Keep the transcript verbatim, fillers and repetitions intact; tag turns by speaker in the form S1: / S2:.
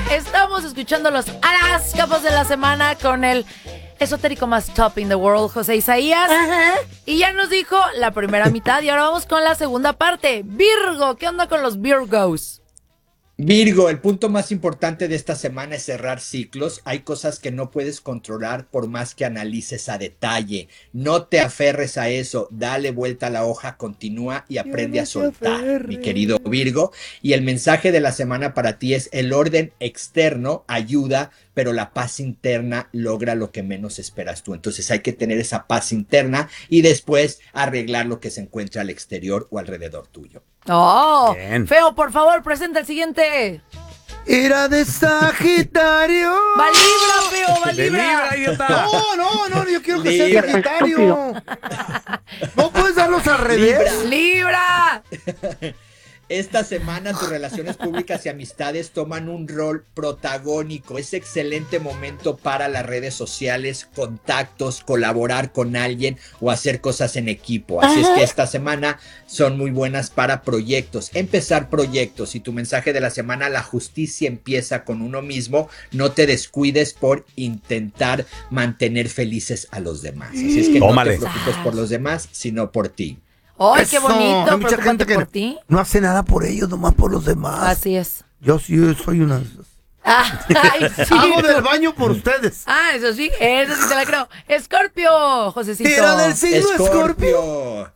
S1: Estamos escuchando los horóscopos de la semana con el esotérico más top in the world, José Isaías. Ajá. Y ya nos dijo la primera mitad y ahora vamos con la segunda parte. Virgo, ¿qué onda con los Virgos?
S2: Virgo, el punto más importante de esta semana es cerrar ciclos. Hay cosas que no puedes controlar por más que analices a detalle. No te aferres a eso, dale vuelta a la hoja, continúa y aprende no a soltar, mi querido Virgo. Y el mensaje de la semana para ti es: el orden externo ayuda, pero la paz interna logra lo que menos esperas tú. Entonces hay que tener esa paz interna y después arreglar lo que se encuentra al exterior o alrededor tuyo.
S1: Oh, bien. Feo, por favor, presenta el siguiente.
S3: Era de Sagitario.
S1: Va Libra, Feo, va Libra.
S3: Libra no, no, no, yo quiero que Libra. sea Sagitario. No puedes darlos al revés.
S1: Libra.
S2: Esta semana tus relaciones públicas y amistades toman un rol protagónico. Es excelente momento para las redes sociales, contactos, colaborar con alguien o hacer cosas en equipo. Así Ajá. es que esta semana son muy buenas para proyectos. Empezar proyectos. Y tu mensaje de la semana: la justicia empieza con uno mismo. No te descuides por intentar mantener felices a los demás. Así es que Tómale. no te preocupes por los demás, sino por ti.
S1: ¡Ay, Eso. qué bonito!
S3: Hay mucha gente que
S1: por ti.
S3: no hace nada por ellos, nomás por los demás.
S1: Así es.
S3: Yo sí soy una...
S1: Ah, ay, sí.
S3: Hago del baño por ustedes.
S1: Ah, eso sí, eso sí te la creo. Escorpio, Josecito.
S3: Era del signo
S2: Escorpio.